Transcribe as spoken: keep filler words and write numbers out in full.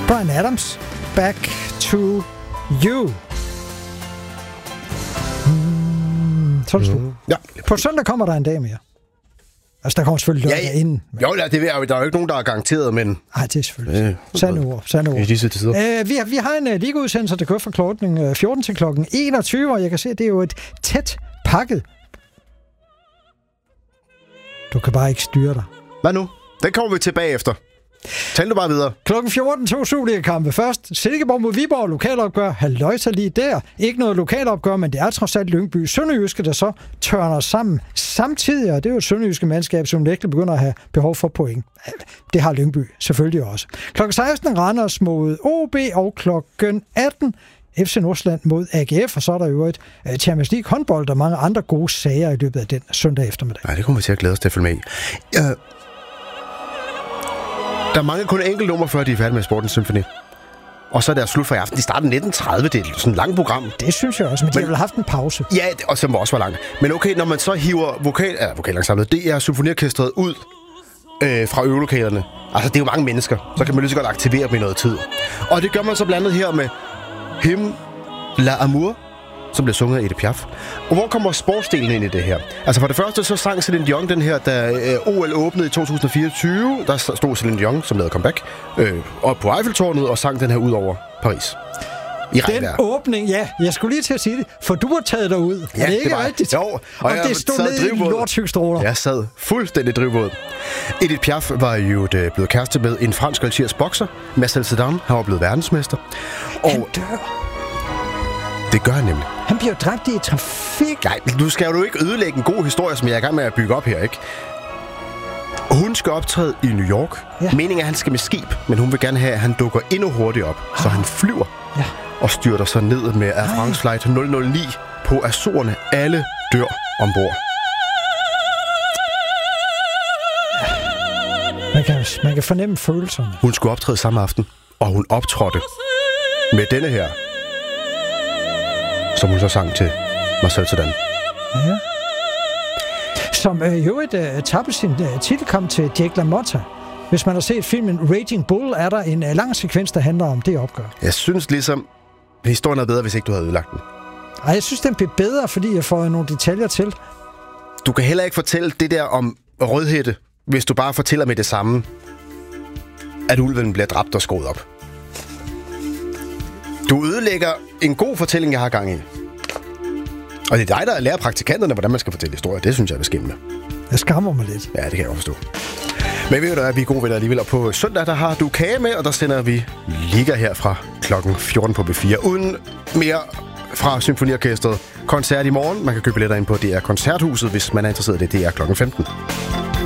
Bryan Adams, Back to You. Mm, så er det slut. Mm. Ja. På søndag kommer der en dag mere. Altså, der kommer selvfølgelig lørdag ja, ja. inden. Jo, ja, det er, der er jo ikke nogen, der er garanteret, men... Nej, det er selvfølgelig. Øh, sande ord, sande ord. I disse tider. Øh, vi, har, vi har en uh, ligaudsendelse, der kører fra klokken fjorten til klokken enogtyve, og jeg kan se, at det er jo et tæt pakket. Du kan bare ikke styre dig. Hvad nu? Den kommer vi tilbage efter. Tal du bare videre. klokken fjorten, to Superliga-kampe først. Silkeborg mod Viborg, lokalopgør. Halløjsa lige der. Ikke noget lokalopgør, men det er trods alt Lyngby Sønderjyske, der så tørner sammen samtidig. Og det er jo et sønderjyske mandskab, som virkelig begynder at have behov for point. Det har Lyngby selvfølgelig også. klokken seksten Randers mod O B, og klokken atten F C Nordsjælland mod A G F, og så er der jo et uh, Champions League håndbold og mange andre gode sager i løbet af den søndag eftermiddag. Nej, det kommer vi til at glæde os til at følge med i. Uh... Der er mange kun enkelt nummer, før de er færdige med Sportens Symfoni. Og så er der slut for i aften. De startede nitten tredive. Det er sådan et langt program. Det synes jeg også, men de men, har vel haft en pause. Ja, og som også var lang. Men okay, når man så hiver vokal, ja, vokalensemblet, det er symfoniorkestret ud øh, fra øvelokalerne. Altså, det er jo mange mennesker. Så kan man lige så godt aktivere dem i noget tid. Og det gør man så blandt andet her med Him La Amour, som blev sunget af Edith Piaf. Og hvor kommer sportsdelen ind i det her? Altså for det første, så sang Celine Dion den her, da øh, O L åbnede i to tusind fireogtyve. Der stod Celine Dion, som lavede comeback, øh, op på Eiffeltårnet og sang den her ud over Paris. I den regnvejr. Åbning, ja. Jeg skulle lige til at sige det, for du har taget dig ud. Ja, er det ikke det var, rigtigt? Jo. Og, og det stod ned i lortsygsstråler. Jeg sad fuldstændig drivvåd. Edith Piaf var jo blevet kæreste med en fransk algerisk bokser, Marcel Sedan. Han var blevet verdensmester. Og han dør. Det gør han nemlig. Han bliver dræbt i trafik. Nej, du skal jo ikke ødelægge en god historie, som jeg er i gang med at bygge op her, ikke? Hun skal optræde i New York. Ja. Meningen er, at han skal med skib, men hun vil gerne have, at han dukker endnu hurtigere op. Ah. Så han flyver ja. og styrter sig ned med Air France Flight nul nul ni på Azorerne. Alle dør ombord. Man kan, man kan fornemme følelserne. Hun skulle optræde samme aften, og hun optrådte med denne her, som hun så sang til Marcel Sedan. Ja. Som øh, jo et øh, tabte sin øh, titelkamp til Jake LaMotta. Hvis man har set filmen Raging Bull, er der en øh, lang sekvens, der handler om det opgør. Jeg synes ligesom, historien er bedre, hvis ikke du havde ødelagt den. Ej, jeg synes, den bliver bedre, fordi jeg får nogle detaljer til. Du kan heller ikke fortælle det der om Rødhætte, hvis du bare fortæller med det samme, at ulven bliver dræbt og skåret op. Du ødelægger en god fortælling, jeg har gang i. Og det er dig, der lærer praktikanterne, hvordan man skal fortælle historier. Det synes jeg er beskæmmende. Jeg skammer mig lidt. Ja, det kan jeg også forstå. Men ved du, at vi er gode venner alligevel. Og på søndag, der har du kage med, og der sender vi Liga her fra klokken fjorten på B fire. Uden mere fra Symfoniorkestret. Koncert i morgen. Man kan købe billetter ind på D R Koncerthuset, hvis man er interesseret i det. Det er klokken femten.